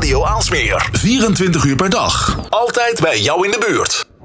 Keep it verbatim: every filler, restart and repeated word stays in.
Radio Aalsmeer. vierentwintig uur per dag. Altijd bij jou in de buurt.